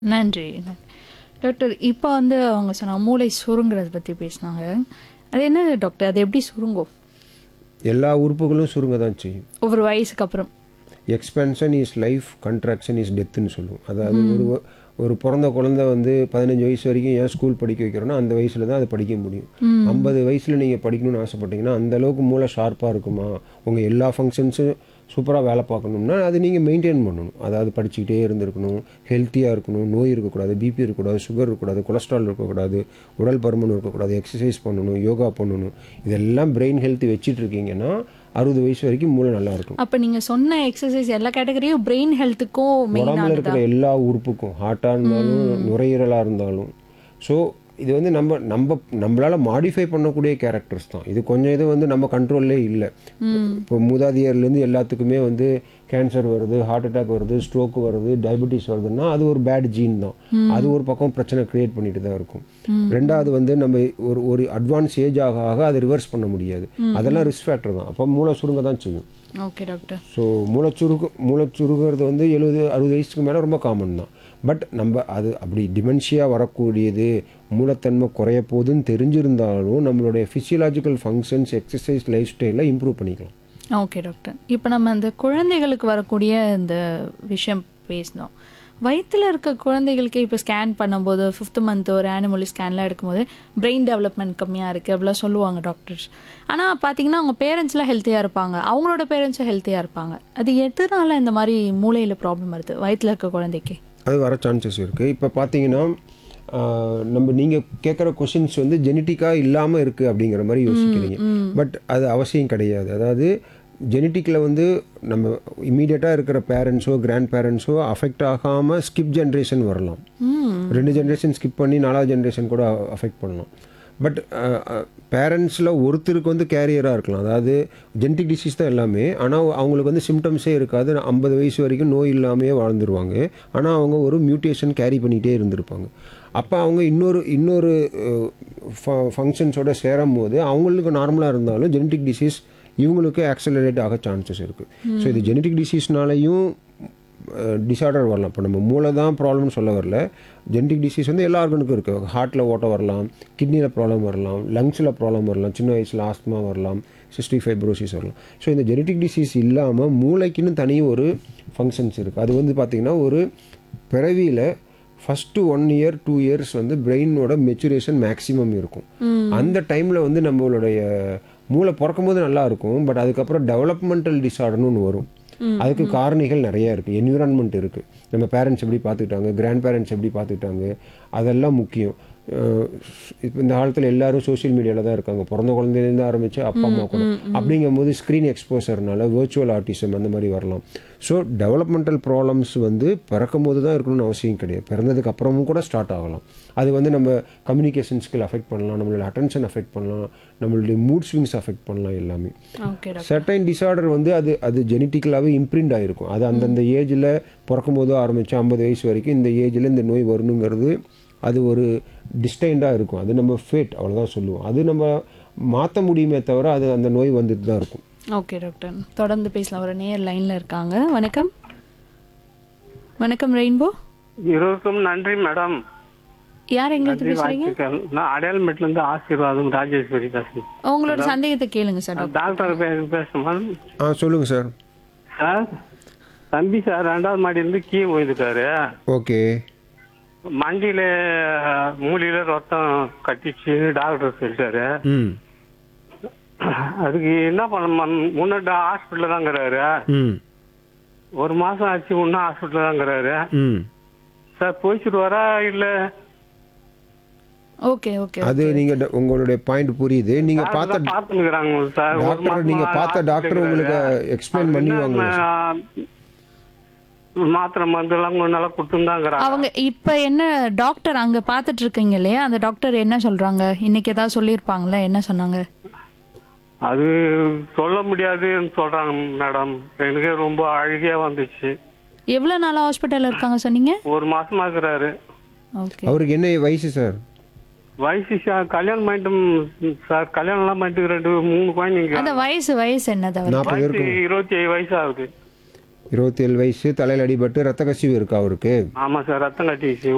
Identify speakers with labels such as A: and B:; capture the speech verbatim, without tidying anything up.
A: நன்றி. டாக்டர் இப்போ வந்து அவங்க சொன்னாங்க மூளை சுருங்குறத பத்தி பேசினாங்க. அது என்னது டாக்டர்? அது எப்படி சுருங்கும்?
B: எல்லா உறுப்புகளும் சுருங்க தான் செய்யும்.
A: ஒவ்வொரு வயசுக்கு அப்புறம்.
B: எக்ஸ்பென்ஷன் இஸ் லைஃப், கண்ட்ராக்ஷன் இஸ் டெத்துன்னு சொல்லுவோம். அதாவது ஒரு ஒரு பிறந்த குழந்தை வந்து பதினஞ்சு வயசு வரைக்கும் ஏன் ஸ்கூல் படிக்க வைக்கிறோன்னா அந்த வயசில் தான் அதை படிக்க முடியும். ஐம்பது வயசில் நீங்கள் படிக்கணும்னு ஆசைப்பட்டீங்கன்னா அந்த அளவுக்கு மூளை ஷார்ப்பாக இருக்குமா, உங்கள் எல்லா ஃபங்க்ஷன்ஸும் சூப்பராக வேலை பார்க்கணும்னா அது நீங்கள் மெயின்டைன் பண்ணணும். அதாவது படிச்சுக்கிட்டே இருந்திருக்கணும், ஹெல்த்தியாக இருக்கணும், நோய் இருக்கக்கூடாது, பிபி இருக்கக்கூடாது, சுகர் இருக்கக்கூடாது, கொலஸ்ட்ரால் இருக்கக்கூடாது, உடல் பருமன் இருக்கக்கூடாது, எக்ஸசைஸ் பண்ணணும், யோகா பண்ணணும். இதெல்லாம் பிரெயின் ஹெல்த் வச்சுட்டு இருக்கீங்கன்னா அறுபது வயசு வரைக்கும் மூளை நல்லா இருக்கும்.
A: அப்போ நீங்கள் சொன்ன எக்ஸசைஸ் எல்லா கேட்டகரியும் பிரெயின் ஹெல்த்துக்கும்
B: உடம்புல
A: மெயினாக
B: இருக்கிற எல்லா உறுப்புக்கும், ஹார்ட்டாக இருந்தாலும் நுரையீரலாக இருந்தாலும். ஸோ இது வந்து நம்ம நம்ம நம்மளால் மாடிஃபை பண்ணக்கூடிய கேரக்டர்ஸ் தான். இது கொஞ்சம் இது வந்து நம்ம கண்ட்ரோல்லே இல்லை. இப்போ மூதாதையர்லேருந்து எல்லாத்துக்குமே வந்து கேன்சர் வருது, ஹார்ட் அட்டாக் வருது, ஸ்ட்ரோக் வருது, டயபெட்டிஸ் வருதுன்னா அது ஒரு பேட் ஜீன் தான். அது ஒரு பக்கம் பிரச்சனை க்ரியேட் பண்ணிட்டு தான் இருக்கும். ரெண்டாவது வந்து நம்ம ஒரு ஒரு அட்வான்ஸ் ஏஜ் ஆக ஆக அதை ரிவர்ஸ் பண்ண முடியாது. அதெல்லாம் ரிஸ்க் ஃபேக்டர் தான். அப்போ மூளை சுருங்க தான் செய்யும்.
A: Okay doctor.
B: ஸோ மூளைச்சுருக்கு மூளைச்சுருகிறது வந்து எழுபது அறுபது வயசுக்கு மேலே ரொம்ப காமன் தான். பட் நம்ம அது அப்படி டிமென்ஷியா வரக்கூடியது, மூளைத்தன்மை குறைய போகுதுன்னு தெரிஞ்சிருந்தாலும் நம்மளுடைய ஃபிசியலாஜிக்கல் ஃபங்க்ஷன்ஸ், எக்ஸசைஸ், லைஃப் ஸ்டைலை இம்ப்ரூவ் பண்ணிக்கலாம்.
A: Okay doctor. இப்போ நம்ம இந்த குழந்தைகளுக்கு வரக்கூடிய இந்த விஷயம் பேசினோம். வயிற்றில் இருக்க குழந்தைகளுக்கு இப்போ ஸ்கேன் பண்ணும்போது ஃபிஃப்த் மந்த் ஒரு ஆனிமலி ஸ்கேன்லாம் எடுக்கும்போது பிரெயின் டெவலப்மெண்ட் கம்மியாக இருக்குது அப்படிலாம் சொல்லுவாங்க டாக்டர்ஸ். ஆனால் பார்த்தீங்கன்னா அவங்க பேரண்ட்ஸ்லாம் ஹெல்த்தியாக இருப்பாங்க, அவங்களோட பேரண்ட்ஸும் ஹெல்த்தியாக இருப்பாங்க. அது எதனால இந்த மாதிரி மூளையில் ப்ராப்ளம் வருது வயிற்றில் இருக்க குழந்தைக்கு?
B: அது வர சான்சஸ் இருக்குது. இப்போ பார்த்தீங்கன்னா நம்ம நீங்கள் கேட்குற கொஷின்ஸ் வந்து ஜெனட்டிக்காக இல்லாமல் இருக்குது அப்படிங்கிற மாதிரி யோசிக்கிறீங்க. பட் அது அவசியம் கிடையாது. அதாவது ஜெனட்டிக்கில் வந்து நம்ம இம்மீடியட்டாக இருக்கிற பேரண்ட்ஸோ கிராண்ட் பேரண்ட்ஸோ அஃபெக்ட் ஆகாமல் ஸ்கிப் ஜென்ரேஷன் வரலாம். ரெண்டு ஜென்ரேஷன் ஸ்கிப் பண்ணி நாலாவது ஜென்ரேஷன் கூட அஃபெக்ட் பண்ணலாம். பட் பேரண்ட்ஸில் ஒருத்தருக்கு வந்து கேரியராக இருக்கலாம். அதாவது ஜெனட்டிக் டிசீஸ் தான் எல்லாமே. ஆனால் அவங்களுக்கு வந்து சிம்டம்ஸே இருக்காது. ஐம்பது வயசு வரைக்கும் நோய் இல்லாமையே வாழ்ந்துருவாங்க. ஆனால் அவங்க ஒரு மியூட்டேஷன் கேரி பண்ணிகிட்டே இருந்திருப்பாங்க. அப்போ அவங்க இன்னொரு இன்னொரு ஃபங்க்ஷன்ஸோடு சேரும் போது அவங்களுக்கு நார்மலாக இருந்தாலும் ஜெனட்டிக் டிசீஸ் இவங்களுக்கு ஆக்சலரேட் ஆக சான்சஸ் இருக்குது. ஸோ இது ஜெனட்டிக் டிசீஸ்னாலையும் டிஸார்டர் வரலாம். இப்போ நம்ம மூளை தான் ப்ராப்ளம்னு சொல்ல வரல. ஜெனட்டிக் டிசீஸ் வந்து எல்லா ஆர்கனுக்கும் இருக்குது. ஹார்ட்டில் ஓட்ட வரலாம், கிட்னியில் ப்ராப்ளம் வரலாம், லங்ஸில் ப்ராப்ளம் வரலாம், சின்ன வயசில் ஆஸ்துமா வரலாம், சிஸ்டிக் ஃபைப்ரோசிஸ் வரலாம். ஸோ இந்த ஜெனட்டிக் டிசீஸ் இல்லாமல் மூளைக்குன்னு தனி ஒரு ஃபங்க்ஷன்ஸ் இருக்குது. அது வந்து பார்த்திங்கன்னா ஒரு பிறவியில் first one year two years வந்து பிரெயினோட மெச்சுரேஷன் மேக்ஸிமம் இருக்கும். அந்த டைமில் வந்து நம்மளுடைய மூளை பிறக்கும் போது நல்லா இருக்கும். பட் அதுக்கப்புறம் டெவலப்மெண்டல் டிஸார்டர்னு ஒன்று வரும். அதுக்கு காரணிகள் நிறைய இருக்குது. என்விரான்மெண்ட் இருக்குது. நம்ம பேரண்ட்ஸ் எப்படி பார்த்துக்கிட்டாங்க, கிராண்ட் பேரண்ட்ஸ் எப்படி பார்த்துக்கிட்டாங்க, அதெல்லாம் முக்கியம். இப்போ இந்த காலத்தில் எல்லாரும் சோஷியல் மீடியாவில் தான் இருக்காங்க. பிறந்த குழந்தைலேருந்து ஆரம்பித்து அப்பா அம்மா கூட. அப்படிங்கும் போது ஸ்க்ரீன் எக்ஸ்போசர்னால வர்ச்சுவல் ஆர்டிசம் அந்த மாதிரி வரலாம். ஸோ டெவலப்மெண்டல் ப்ராப்ளம்ஸ் வந்து பிறக்கும் போது தான் இருக்கணும்னு அவசியம் கிடையாது. பிறந்ததுக்கு அப்புறமும் கூட ஸ்டார்ட் ஆகலாம். அது வந்து நம்ம கம்யூனிகேஷன் ஸ்கில் அஃபெக்ட் பண்ணலாம், நம்மளோட அட்டென்ஷன் அஃபெக்ட் பண்ணலாம், நம்மளுடைய மூட் ஸ்விங்ஸ் அஃபெக்ட் பண்ணலாம் எல்லாமே. சர்டைன் டிஸார்டர் வந்து அது அது ஜெனட்டிக்கலாகவே இம்ப்ரிண்ட் ஆகிருக்கும். அது அந்தந்த ஏஜில் பிறக்கும் போதோ ஆரம்பித்து ஐம்பது வயசு வரைக்கும் இந்த ஏஜில் இந்த நோய் வரணுங்கிறது அது ஒரு டிஸ்டைண்டாக இருக்கும். அது நம்ம ஃபேட் அவ்வளோதான் சொல்லுவோம். அது நம்ம மாற்ற முடியுமே தவிர அது அந்த நோய் வந்துட்டு தான் இருக்கும்.
A: ஓகே டாக்டர், தொடர்ந்து பேசலாம். ஒரு நேர் லைனில் இருக்காங்க. வணக்கம். வணக்கம் ரெயின்போ.
C: இருவருக்கும் நன்றி மேடம்.
A: யார் எங்களுக்கு பேசுறீங்க?
C: நான் அடையாளமேட்ல இருந்து ஆசீர்வாதம் ராஜேஸ்வரி பேசுறேன்.
A: உங்களோட சந்தேகத்தை கேளுங்க சார்.
C: டாக்டர் பேசுமா?
B: ஆ சொல்லுங்க சார்.
C: சார் தம்பி சார் ரெண்டாவது மாடியிலிருந்து கீழே போயிருக்காரு.
B: ஓகே.
C: மண்டியில மூலியில ரத்தம் கட்டிச்சு டாக்டர் சொல்லிட்டாரு.
B: ம்
C: அதுக்கு என்ன பண்ண முன்னாடி ஹாஸ்பிட்டல்ல தாங்கிறாரு.
B: ம்
C: ஒரு மாசம் ஆச்சு இன்னும் ஹாஸ்பிட்டல்ல தாங்கிறாரு.
B: ம்
C: சார் போயிச்சுட்டு வரா இல்ல?
A: Okay okay.
B: அது நீங்க உங்களுடைய பாயிண்ட் புரியுது. நீங்க பார்த்த
C: பாத்துக்கிறாங்க சார்.
B: டாக்டர் நீங்க பார்த்த டாக்டர் உங்களுக்கு எக்ஸ்பிளைன் பண்ணிவாங்க.
C: மாத்திரை மருந்து எல்லாம் நல்லா கொடுத்துருந்தாங்கிறாங்க.
A: அவங்க இப்ப என்ன டாக்டர் அங்க பாத்துட்டு இருக்கீங்க இல்லையா, அந்த டாக்டர் என்ன சொல்றாங்க? இன்னைக்கு ஏதாவது சொல்லியிருப்பாங்களா? என்ன சொன்னாங்க?
C: அது சொல்ல முடியாதுன்னு சொல்றாங்க மேடம். எனக்கு ரொம்ப அழுகையா வந்துச்சு.
A: எவ்வளவு நாளா ஹாஸ்பிட்டல்ல இருக்காங்க சொன்னீங்க?
C: ஒரு மாசமா இருக்கிறாரு.
A: ஓகே.
B: அவருக்கு என்ன வயசு சார்?
C: வயசு சார் கல்யாணம் பண்ணிட்டு சார் கல்யாணம் எல்லாம் பண்ணிட்டு ரெண்டு மூணு குழந்தைங்க.
A: அந்த வயசு வயசு என்னது?
B: நாற்பது
C: இருபத்தி ஏழு வயசு ஆகுது.
B: இருபத்தி ஏழு வயசு. தலையில் அடிபட்டு ரத்த கசிவு இருக்கா அவருக்கு?
C: ஆமா சார் ரத்தம் கட்டிச்சு.